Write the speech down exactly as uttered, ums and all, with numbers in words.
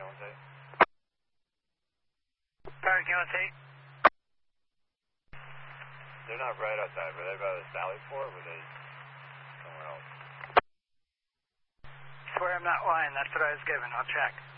Tape. Park Tape. They're not right outside. Were they by the Sally Port or were they somewhere else? Swear I'm not lying. That's what I was given. I'll check.